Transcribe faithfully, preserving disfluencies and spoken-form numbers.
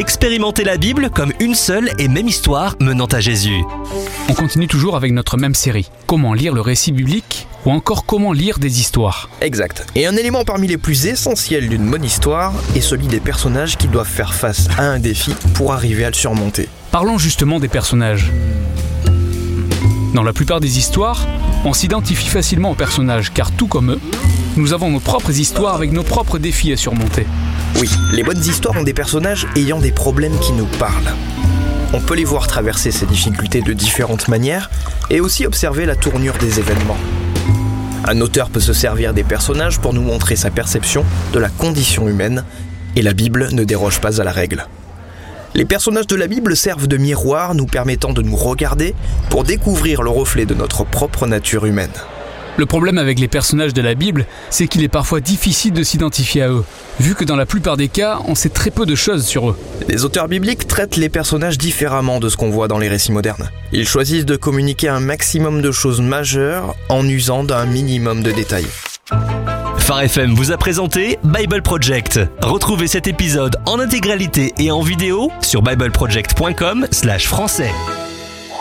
Expérimentez la Bible comme une seule et même histoire menant à Jésus. On continue toujours avec notre même série. Comment lire le récit biblique ou encore comment lire des histoires. Exact. Et un élément parmi les plus essentiels d'une bonne histoire est celui des personnages qui doivent faire face à un défi pour arriver à le surmonter. Parlons justement des personnages. Dans la plupart des histoires, on s'identifie facilement aux personnages car tout comme eux, nous avons nos propres histoires avec nos propres défis à surmonter. Oui, les bonnes histoires ont des personnages ayant des problèmes qui nous parlent. On peut les voir traverser ces difficultés de différentes manières et aussi observer la tournure des événements. Un auteur peut se servir des personnages pour nous montrer sa perception de la condition humaine et la Bible ne déroge pas à la règle. Les personnages de la Bible servent de miroir nous permettant de nous regarder pour découvrir le reflet de notre propre nature humaine. Le problème avec les personnages de la Bible, c'est qu'il est parfois difficile de s'identifier à eux, vu que dans la plupart des cas, on sait très peu de choses sur eux. Les auteurs bibliques traitent les personnages différemment de ce qu'on voit dans les récits modernes. Ils choisissent de communiquer un maximum de choses majeures en usant d'un minimum de détails. Phare F M vous a présenté Bible Project. Retrouvez cet épisode en intégralité et en vidéo sur bible project point com slash français.